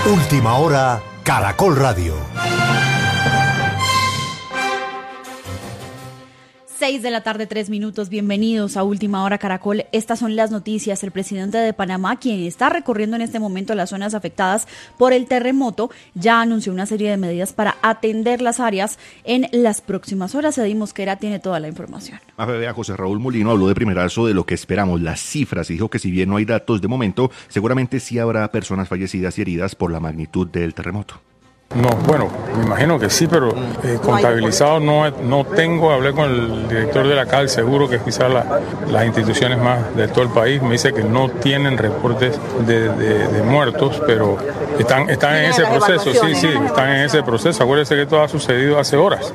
Última hora, Caracol Radio. 6 de la tarde, 3 minutos. Bienvenidos a Última Hora Caracol. Estas son las noticias. El presidente de Panamá, quien está recorriendo en este momento las zonas afectadas por el terremoto, ya anunció una serie de medidas para atender las áreas en las próximas horas. Eddy Mosquera tiene toda la información. A José Raúl Molino habló de primerazo de lo que esperamos, las cifras, y dijo que si bien no hay datos de momento, seguramente sí habrá personas fallecidas y heridas por la magnitud del terremoto. No, bueno, me imagino que sí, pero contabilizado no tengo. Hablé con el director de la CAL, seguro que quizás las instituciones más de todo el país me dice que no tienen reportes de muertos, pero están en ese proceso, sí, están en ese proceso. Acuérdense que todo ha sucedido hace horas.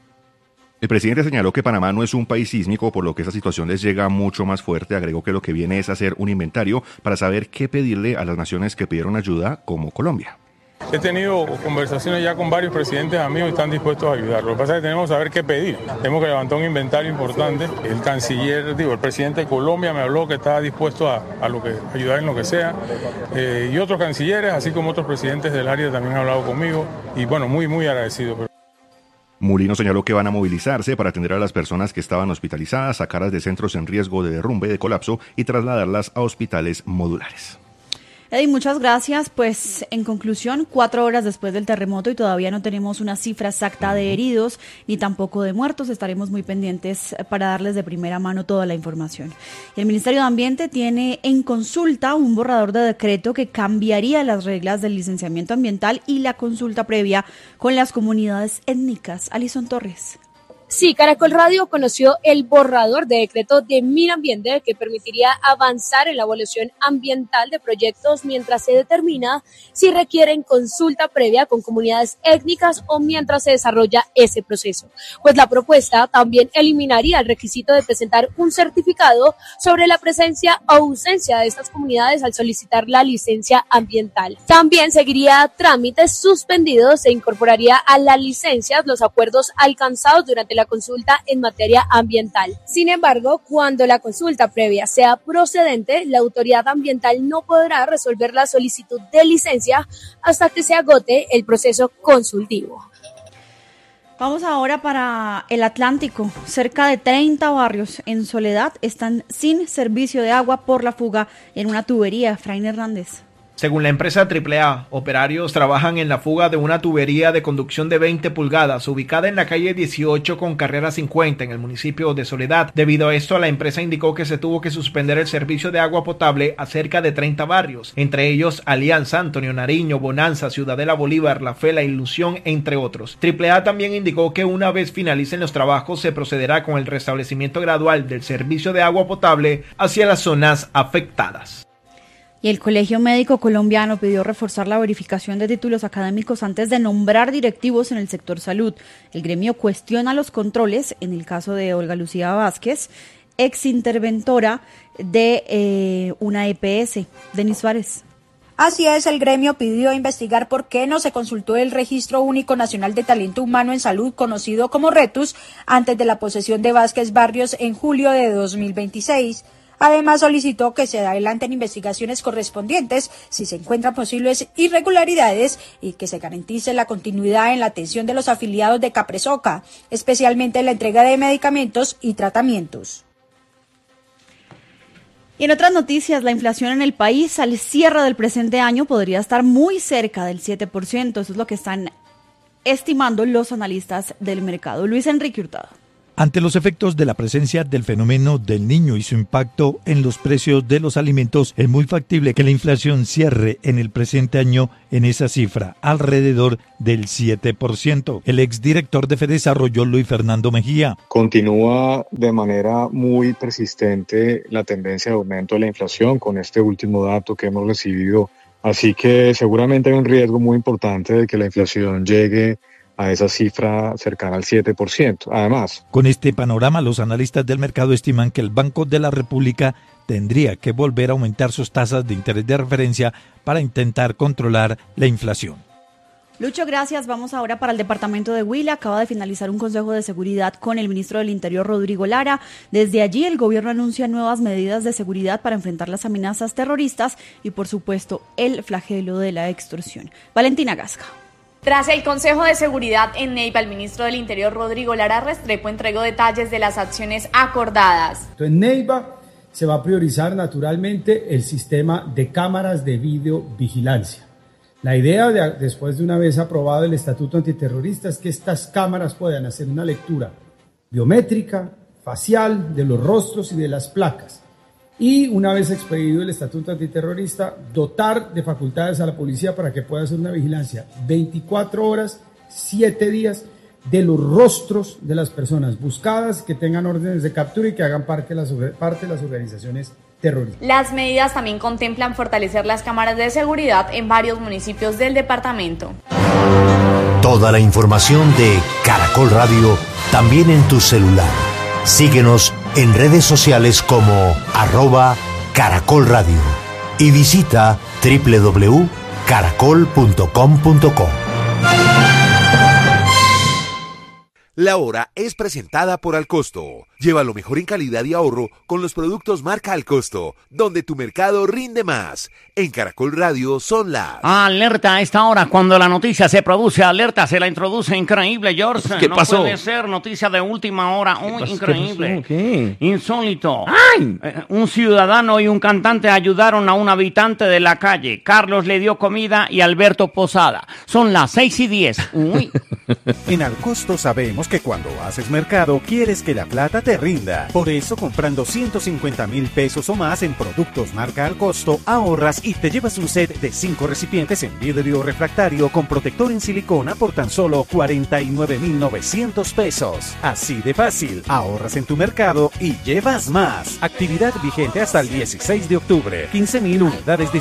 El presidente señaló que Panamá no es un país sísmico, por lo que esa situación les llega mucho más fuerte. Agregó que lo que viene es hacer un inventario para saber qué pedirle a las naciones que pidieron ayuda, como Colombia. He tenido conversaciones ya con varios presidentes amigos y están dispuestos a ayudar. Lo que pasa es que tenemos que saber qué pedir. Tenemos que levantar un inventario importante. El canciller, el presidente de Colombia me habló que estaba dispuesto a ayudar en lo que sea. Y otros cancilleres, así como otros presidentes del área también han hablado conmigo. Y bueno, muy, muy agradecido. Molino señaló que van a movilizarse para atender a las personas que estaban hospitalizadas, sacarlas de centros en riesgo de derrumbe, de colapso y trasladarlas a hospitales modulares. Eddy, muchas gracias. Pues en conclusión, 4 horas después del terremoto y todavía no tenemos una cifra exacta de heridos ni tampoco de muertos. Estaremos muy pendientes para darles de primera mano toda la información. El Ministerio de Ambiente tiene en consulta un borrador de decreto que cambiaría las reglas del licenciamiento ambiental y la consulta previa con las comunidades étnicas. Alison Torres. Sí, Caracol Radio conoció el borrador de decreto de Minambiente que permitiría avanzar en la evaluación ambiental de proyectos mientras se determina si requieren consulta previa con comunidades étnicas o mientras se desarrolla ese proceso. Pues la propuesta también eliminaría el requisito de presentar un certificado sobre la presencia o ausencia de estas comunidades al solicitar la licencia ambiental. También seguiría trámites suspendidos e incorporaría a las licencias los acuerdos alcanzados durante la consulta en materia ambiental. Sin embargo, cuando la consulta previa sea procedente, la autoridad ambiental no podrá resolver la solicitud de licencia hasta que se agote el proceso consultivo. Vamos ahora para el Atlántico. Cerca de 30 barrios en Soledad están sin servicio de agua por la fuga en una tubería. Efraín Hernández. Según la empresa AAA, operarios trabajan en la fuga de una tubería de conducción de 20 pulgadas ubicada en la calle 18 con carrera 50 en el municipio de Soledad. Debido a esto, la empresa indicó que se tuvo que suspender el servicio de agua potable a cerca de 30 barrios, entre ellos Alianza, Antonio Nariño, Bonanza, Ciudadela Bolívar, La Fe, La Ilusión, entre otros. AAA también indicó que una vez finalicen los trabajos se procederá con el restablecimiento gradual del servicio de agua potable hacia las zonas afectadas. Y el Colegio Médico Colombiano pidió reforzar la verificación de títulos académicos antes de nombrar directivos en el sector salud. El gremio cuestiona los controles en el caso de Olga Lucía Vázquez, exinterventora de una EPS. Denis Suárez. Así es, el gremio pidió investigar por qué no se consultó el Registro Único Nacional de Talento Humano en Salud, conocido como RETUS, antes de la posesión de Vázquez Barrios en julio de 2026. Además, solicitó que se adelanten investigaciones correspondientes si se encuentran posibles irregularidades y que se garantice la continuidad en la atención de los afiliados de Capresoca, especialmente en la entrega de medicamentos y tratamientos. Y en otras noticias, la inflación en el país al cierre del presente año podría estar muy cerca del 7%. Eso es lo que están estimando los analistas del mercado. Luis Enrique Hurtado. Ante los efectos de la presencia del fenómeno del Niño y su impacto en los precios de los alimentos, es muy factible que la inflación cierre en el presente año en esa cifra, alrededor del 7%. El exdirector de Fedesarrollo, Luis Fernando Mejía. Continúa de manera muy persistente la tendencia de aumento de la inflación con este último dato que hemos recibido. Así que seguramente hay un riesgo muy importante de que la inflación llegue a esa cifra cercana al 7%. Además, con este panorama, los analistas del mercado estiman que el Banco de la República tendría que volver a aumentar sus tasas de interés de referencia para intentar controlar la inflación. Lucho, gracias. Vamos ahora para el departamento de Huila. Acaba de finalizar un consejo de seguridad con el ministro del Interior, Rodrigo Lara. Desde allí, el gobierno anuncia nuevas medidas de seguridad para enfrentar las amenazas terroristas y, por supuesto, el flagelo de la extorsión. Valentina Gasca. Tras el Consejo de Seguridad en Neiva, el ministro del Interior, Rodrigo Lara Restrepo, entregó detalles de las acciones acordadas. En Neiva se va a priorizar naturalmente el sistema de cámaras de videovigilancia. La idea, después de una vez aprobado el Estatuto Antiterrorista, es que estas cámaras puedan hacer una lectura biométrica, facial, de los rostros y de las placas. Y una vez expedido el Estatuto Antiterrorista, dotar de facultades a la policía para que pueda hacer una vigilancia 24 horas, 7 días, de los rostros de las personas buscadas que tengan órdenes de captura y que hagan parte de las organizaciones terroristas. Las medidas también contemplan fortalecer las cámaras de seguridad en varios municipios del departamento. Toda la información de Caracol Radio también en tu celular. Síguenos en redes sociales como @Caracol Radio y visita www.caracol.com.co. La Hora es presentada por Alcosto. Lleva lo mejor en calidad y ahorro con los productos marca Alcosto, donde tu mercado rinde más. En Caracol Radio son las... Alerta a esta hora, cuando la noticia se produce, alerta, se la introduce increíble, George. ¿Qué pasó? No puede ser noticia de última hora, increíble. ¿Qué? Insólito. ¡Ay! Un ciudadano y un cantante ayudaron a un habitante de la calle. Carlos le dio comida y Alberto posada. Son las 6:10. Uy. En Alcosto sabemos que cuando haces mercado quieres que la plata te rinda. Por eso, comprando 150,000 pesos o más en productos marca Alcosto, ahorras y te llevas un set de 5 recipientes en vidrio refractario con protector en silicona por tan solo 49,900 pesos. Así de fácil, ahorras en tu mercado y llevas más. Actividad vigente hasta el 16 de octubre. 15,000 unidades disponibles.